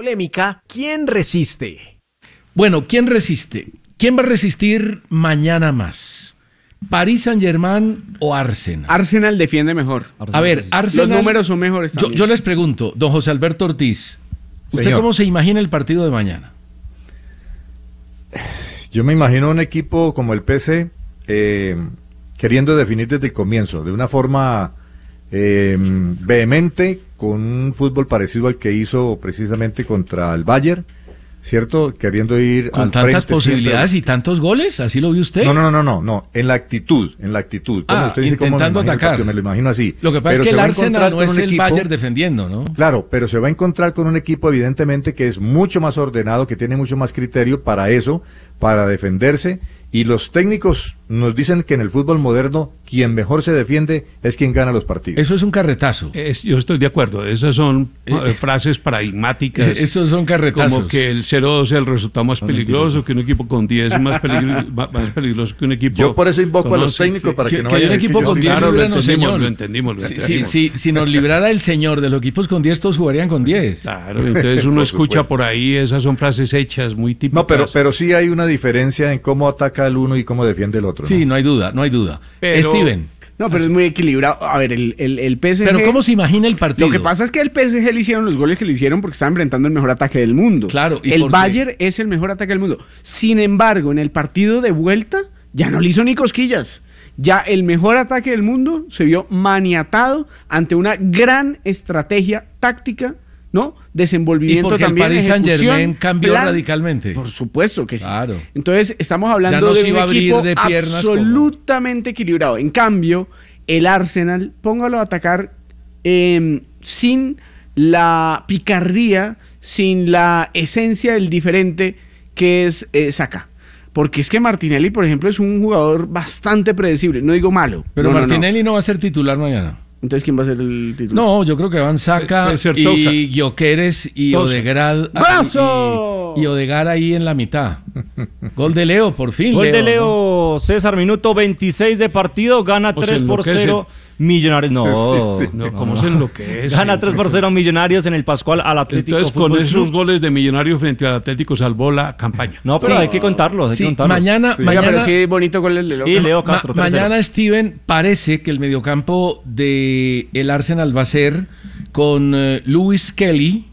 polémica, ¿quién resiste? Bueno, ¿quién resiste? ¿Quién va a resistir mañana más? ¿Paris Saint-Germain o Arsenal? Arsenal defiende mejor. A ver, Arsenal... Los números son mejores también. Yo les pregunto, don José Alberto Ortiz, ¿usted Señor. cómo se imagina el partido de mañana? Yo me imagino un equipo como el PC queriendo definir desde el comienzo, de una forma vehemente, con un fútbol parecido al que hizo precisamente contra el Bayern, ¿cierto? Queriendo ir ¿Con al tantas frente posibilidades siempre. y tantos goles? ¿Así lo vio usted? No, en la actitud. Como usted dice, ¿cómo me intentando imagino? atacar. Porque me lo imagino así. Lo que pasa Pero es que se el va a Arsenal encontrar no con es un el equipo- Bayern defendiendo, ¿no? Claro, pero se va a encontrar con un equipo evidentemente que es mucho más ordenado, que tiene mucho más criterio para eso, para defenderse, y los técnicos nos dicen que en el fútbol moderno quien mejor se defiende es quien gana los partidos. Eso es un carretazo. Yo estoy de acuerdo, esas son frases paradigmáticas. Esos son carretazos. Como que el 0-2 es el resultado más peligroso, que un equipo con 10 es más peligroso que un equipo. Yo por eso invoco con a los 11. técnicos para que no que hay vayan un a decir equipo que yo con soy- 10 Claro, lo libranos, entendimos, señor. lo entendimos. Si nos librara el señor de los equipos con 10, todos jugarían con 10. Claro, entonces uno Por escucha supuesto. por ahí, esas son frases hechas, muy típicas. No, pero sí hay una diferencia en cómo ataca el uno y cómo defiende el otro. Sí, no hay duda. Pero- Steven, No, pero es muy equilibrado. A ver, el PSG... ¿pero cómo se imagina el partido? Lo que pasa es que el PSG le hicieron los goles que le hicieron porque estaba enfrentando el mejor ataque del mundo. Claro, ¿y el por qué? Bayern es el mejor ataque del mundo. Sin embargo, en el partido de vuelta ya no le hizo ni cosquillas. Ya el mejor ataque del mundo se vio maniatado ante una gran estrategia táctica, ¿no? ¿Y Desenvolvimiento porque el también, Paris ejecución, Saint-Germain cambió plan. radicalmente? Por supuesto que sí. Claro. Entonces, estamos Ya hablando no se de un iba a abrir equipo de piernas absolutamente equilibrado. En cambio, el Arsenal, póngalo a atacar sin la picardía, sin la esencia del diferente que es Saka. Porque es que Martinelli, por ejemplo, es un jugador bastante predecible. No digo malo. Pero No. Martinelli no va a ser titular mañana. Entonces, ¿quién va a ser el titular? No, yo creo que van Saka Puede ser Tosa. y Gyökeres y Tosa. Odegaard. ¡Brazo! Y Odegaard ahí en la mitad. Gol de Leo, por fin. Gol de ¿no? Leo, César, minuto 26 de partido, gana O se 3-0 Millonarios. No, Sí, sí. No, ¿cómo se enloquece? Gana 3-0 Millonarios en el Pascual al Atlético Entonces, con Fútbol esos Club. goles de Millonarios frente al Atlético salvó la campaña. No, pero Sí. hay que contarlos, Sí, mañana, Oiga, pero mañana, sí, bonito gol el de Leo. Y Leo Castro, 3-0. mañana, Steven, parece que el mediocampo de el Arsenal va a ser con Lewis Kelly,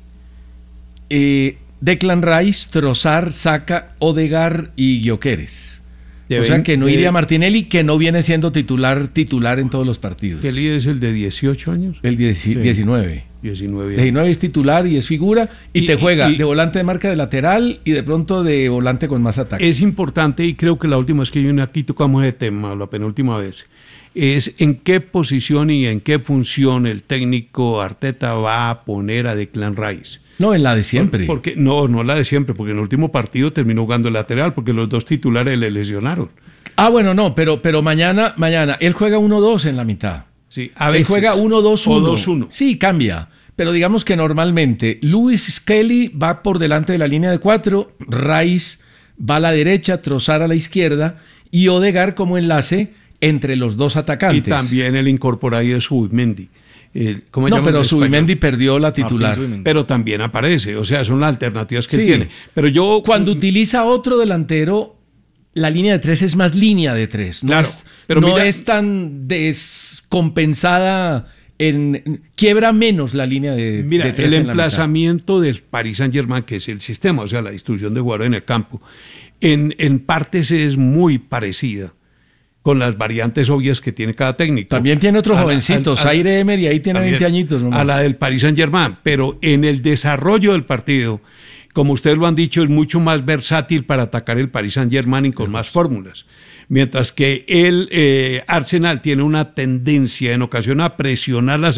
Declan Rice, Trossard, Saka, Odegaard y Gyökeres. O sea que no iría Martinelli, que no viene siendo titular en todos los partidos. Kelly es el de 18 años. El 19. 19. 19 es titular y es figura y te juega y- de volante de marca de lateral y de pronto de volante con más ataque. Es importante, y creo que la última vez que yo aquí tocamos de tema, la penúltima vez, es en qué posición y en qué función el técnico Arteta va a poner a Declan Rice. No, en la de siempre. Porque, no la de siempre, porque en el último partido terminó jugando el lateral, porque los dos titulares le lesionaron. Bueno, no, pero mañana él juega 1-2 en la mitad. Sí, a Él veces. juega 1-2-1. O 2-1. Sí, cambia. Pero digamos que normalmente Lewis Kelly va por delante de la línea de 4, Rice va a la derecha, Trossard a la izquierda y Odegaard como enlace entre los dos atacantes. Y también él incorpora ahí a Zubimendi. ¿Cómo se No, llama pero en español? Zubimendi perdió la titular. Martín Zubimendi. Pero también aparece, o sea, son las alternativas que Sí. él tiene. Pero yo... Cuando utiliza otro delantero, la línea de 3 es más línea de 3. No, Claro, pero no mira- es tan descompensada, quiebra menos la línea de, Mira, de 3 el en la mitad. emplazamiento del Paris Saint-Germain, que es el sistema, o sea, la distribución de jugadores en el campo, en partes es muy parecida con las variantes obvias que tiene cada técnico. También tiene otros A la- jovencitos, a la- Zaire Emery, ahí tiene también 20 añitos nomás. a la del Paris Saint-Germain, pero en el desarrollo del partido, como ustedes lo han dicho, es mucho más versátil para atacar el Paris Saint-Germain y con más fórmulas. Mientras que el Arsenal tiene una tendencia en ocasión a presionar las